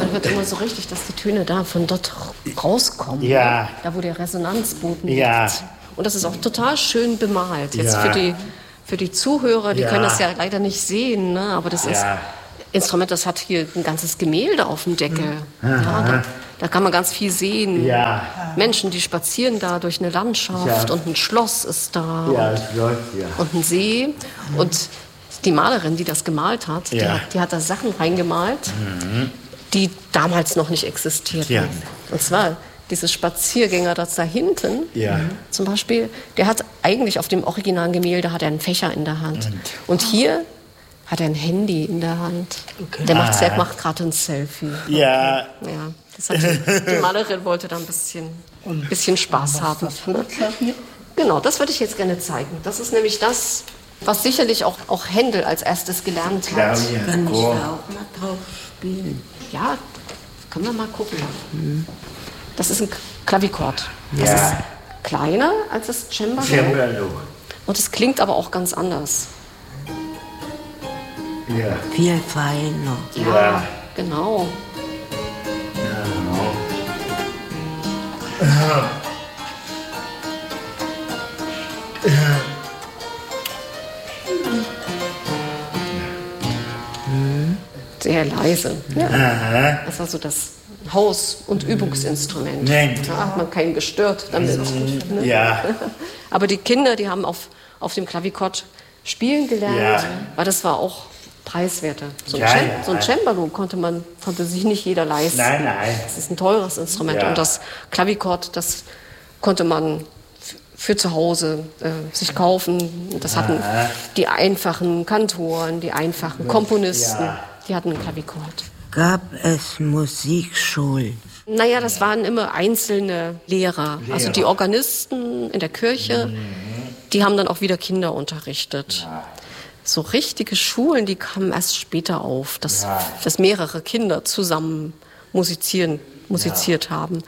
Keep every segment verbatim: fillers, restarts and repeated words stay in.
man hört immer so richtig, dass die Töne da von dort rauskommen. Ja. Ne? Da, wo der Resonanzboden liegt. Ja. Und das ist auch total schön bemalt. Jetzt Ja. für die, für die Zuhörer, die Ja. können das ja leider nicht sehen, ne? Aber das ist Ja. Instrument, das hat hier ein ganzes Gemälde auf dem Deckel. Ja, da, da kann man ganz viel sehen. Ja. Menschen, die spazieren da durch eine Landschaft Ja. und ein Schloss ist da Ja, und, das läuft, ja. und ein See. Und die Malerin, die das gemalt hat, die, Ja. hat die hat da Sachen reingemalt, die damals noch nicht existierten. Ja. Und zwar dieses Spaziergänger das da hinten, Ja. zum Beispiel, der hat eigentlich auf dem originalen Gemälde hat er einen Fächer in der Hand. Und hier hat er ein Handy in der Hand. Der macht, der macht gerade ein Selfie. Ja. Ja, das hat die, die Malerin wollte da ein bisschen, bisschen Spaß haben. Ne? Genau, das würde ich jetzt gerne zeigen. Das ist nämlich das, was sicherlich auch, auch Händel als erstes gelernt hat. Klavier. Kann ich Chor. da auch mal drauf spielen? Ja, können wir mal gucken. Das ist ein Klavichord. Das Ja. ist kleiner als das Cembalo. Cembalo. Und es klingt aber auch ganz anders. Ja. Viel feiner. Ja, Ja. genau. Ja, genau. Sehr leise. Ja. Aha. Das war so das Haus- und Übungsinstrument. Nee. Da hat man keinen gestört damit. Ne? Ja. Aber die Kinder, die haben auf, auf dem Klavichord spielen gelernt, Ja. weil das war auch preiswerter. So ein, Ja, Cem- ja. so ein Cembalo konnte man konnte sich nicht jeder leisten. Nein, nein. Das ist ein teures Instrument. Ja. Und das Klavichord, das konnte man f- für zu Hause äh, sich kaufen. Das hatten die einfachen Kantoren, die einfachen Komponisten, Ja. die hatten ein Klavichord. Gab es Musikschulen? Naja, das waren immer einzelne Lehrer. Also die Organisten in der Kirche, die haben dann auch wieder Kinder unterrichtet. So richtige Schulen, die kamen erst später auf, dass, dass mehrere Kinder zusammen musizieren, musiziert haben.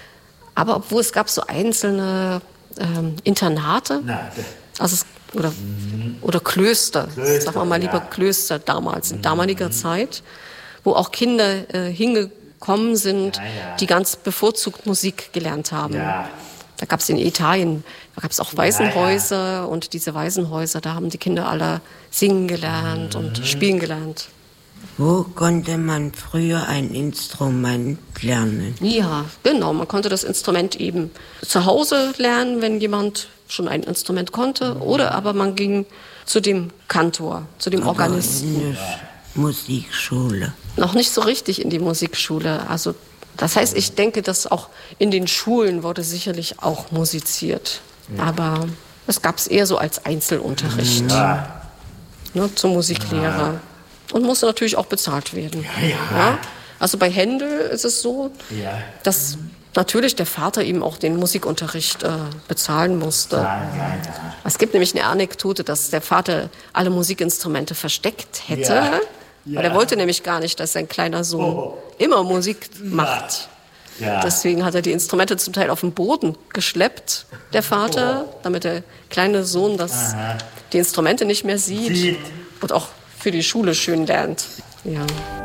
Aber obwohl es gab so einzelne ähm, Internate, Na, also es, oder, oder Klöster, Klöster, sagen wir mal lieber ja. Klöster damals, in damaliger Zeit, wo auch Kinder äh, hingekommen sind, Ja, ja. die ganz bevorzugt Musik gelernt haben. Ja. Da gab es in Italien, da gab es auch Waisenhäuser und diese Waisenhäuser, da haben die Kinder alle singen gelernt und spielen gelernt. Wo konnte man früher ein Instrument lernen? Ja, genau, man konnte das Instrument eben zu Hause lernen, wenn jemand schon ein Instrument konnte, oder aber man ging zu dem Kantor, zu dem Organisten. In der Musikschule. Noch nicht so richtig in die Musikschule. Also das heißt, ich denke, dass auch in den Schulen wurde sicherlich auch musiziert. Aber es gab es eher so als Einzelunterricht, Ja. ne, zum Musiklehrer. Und musste natürlich auch bezahlt werden. Ja? Also bei Händel ist es so, Ja. dass natürlich der Vater ihm auch den Musikunterricht äh, bezahlen musste. Ja, ja, ja. Es gibt nämlich eine Anekdote, dass der Vater alle Musikinstrumente versteckt hätte, Ja. weil er Ja. wollte nämlich gar nicht, dass sein kleiner Sohn Oh. immer Musik macht. Ja. Deswegen hat er die Instrumente zum Teil auf den Boden geschleppt, der Vater, damit der kleine Sohn das, die Instrumente nicht mehr sieht Sieht. und auch für die Schule schön lernt. Ja.